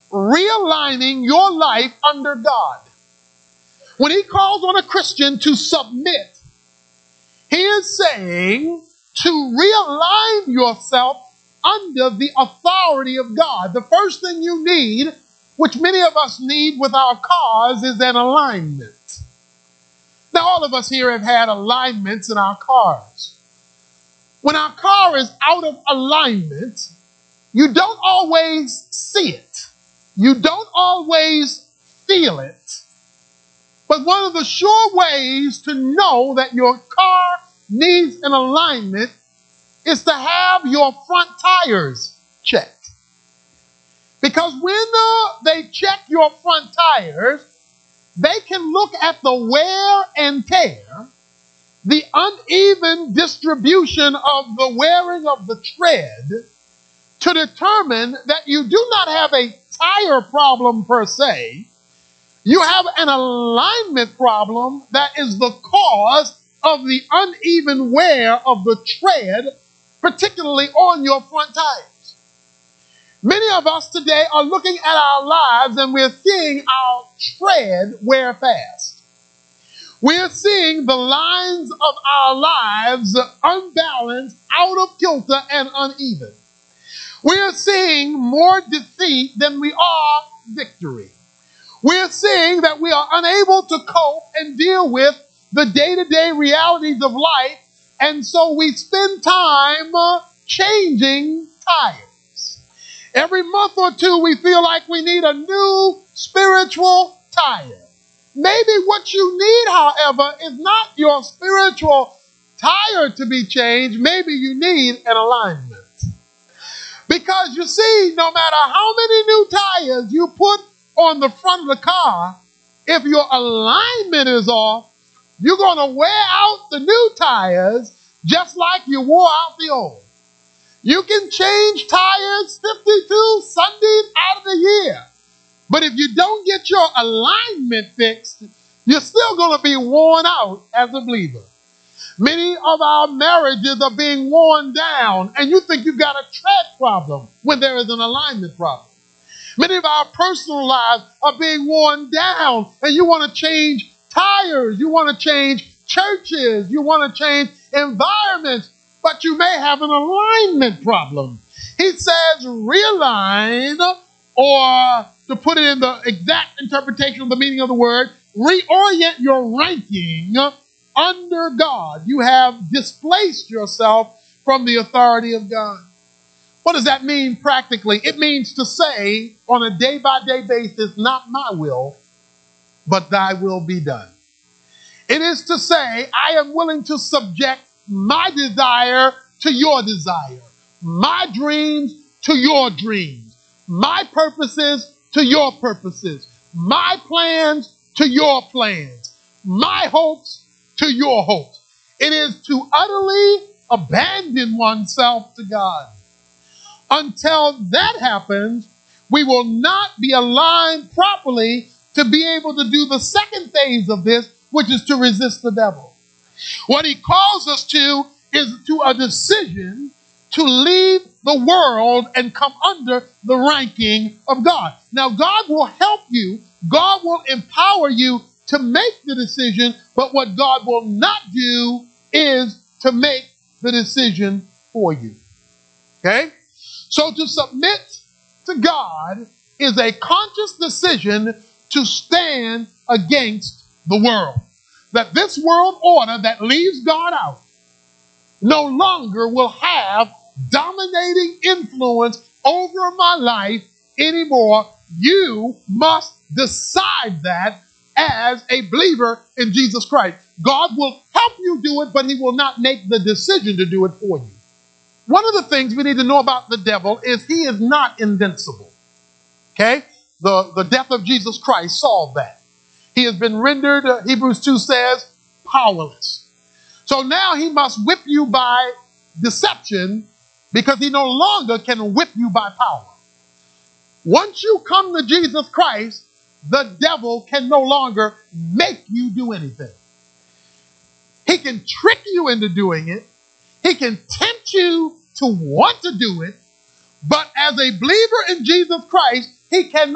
realigning your life under God. When he calls on a Christian to submit, he is saying to realign yourself under the authority of God. The first thing you need, which many of us need with our cars, is an alignment. Now, all of us here have had alignments in our cars. When our car is out of alignment, you don't always see it. You don't always feel it. But one of the sure ways to know that your car needs an alignment is to have your front tires checked. Because when they check your front tires, they can look at the wear and tear, the uneven distribution of the wearing of the tread, to determine that you do not have a tire problem per se. You have an alignment problem that is the cause of the uneven wear of the tread, particularly on your front tires. Many of us today are looking at our lives and we're seeing our tread wear fast. We're seeing the lines of our lives unbalanced, out of kilter, and uneven. We're seeing more defeat than we are victory. We're seeing that we are unable to cope and deal with the day-to-day realities of life, and so we spend time changing tires. Every month or two, we feel like we need a new spiritual tire. Maybe what you need, however, is not your spiritual tire to be changed. Maybe you need an alignment. Because you see, no matter how many new tires you put on the front of the car, if your alignment is off, you're going to wear out the new tires just like you wore out the old. You can change tires 52 Sundays out of the year. But if you don't get your alignment fixed, you're still going to be worn out as a believer. Many of our marriages are being worn down, and you think you've got a tread problem when there is an alignment problem. Many of our personal lives are being worn down, and you want to change tires, you want to change churches, you want to change environments, but you may have an alignment problem. He says realign, or to put it in the exact interpretation of the meaning of the word, reorient your ranking under God. You have displaced yourself from the authority of God. What does that mean practically? It means to say on a day-by-day basis, not my will, but thy will be done. It is to say, I am willing to subject my desire to your desire, my dreams to your dreams, my purposes to your purposes, my plans to your plans, my hopes to your hopes. It is to utterly abandon oneself to God. Until that happens, we will not be aligned properly to be able to do the second phase of this, which is to resist the devil. What he calls us to is to a decision to leave the world and come under the ranking of God. Now, God will help you. God will empower you to make the decision, but what God will not do is to make the decision for you. Okay? So to submit to God is a conscious decision to stand against the world. That this world order that leaves God out no longer will have dominating influence over my life anymore. You must decide that as a believer in Jesus Christ. God will help you do it, but he will not make the decision to do it for you. One of the things we need to know about the devil is he is not invincible. Okay? The death of Jesus Christ solved that. He has been rendered, Hebrews 2 says, powerless. So now he must whip you by deception because he no longer can whip you by power. Once you come to Jesus Christ, the devil can no longer make you do anything. He can trick you into doing it. He can tempt you to want to do it. But as a believer in Jesus Christ, he cannot